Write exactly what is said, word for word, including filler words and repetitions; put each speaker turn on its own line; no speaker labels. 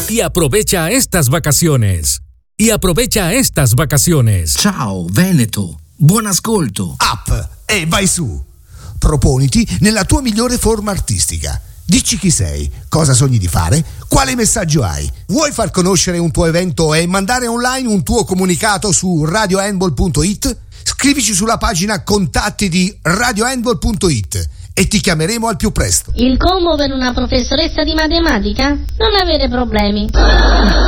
Y aprovecha estas vacaciones. Y aprovecha estas vacaciones.
Ciao Veneto, buon ascolto.
Up e vai su. Proponiti nella tua migliore forma artistica. Dici chi sei, cosa sogni di fare, quale messaggio hai. Vuoi far conoscere un tuo evento e mandare online un tuo comunicato su radio handball punto it? Scrivici sulla pagina contatti di radio handball punto it e ti chiameremo al più presto.
Il combo per una professoressa di matematica? Non avere problemi.